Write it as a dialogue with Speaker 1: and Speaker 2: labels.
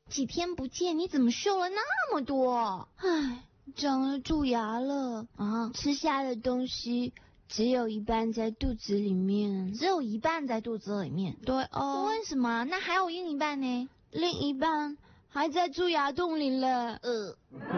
Speaker 1: 几天不见，你怎么瘦了那么多？
Speaker 2: 唉，长了蛀牙了啊！吃下的东西只有一半在肚子里面，
Speaker 1: 只有一半在肚子里面。
Speaker 2: 对哦。
Speaker 1: 为什么？那还有另一半呢？
Speaker 2: 另一半还在蛀牙洞里了。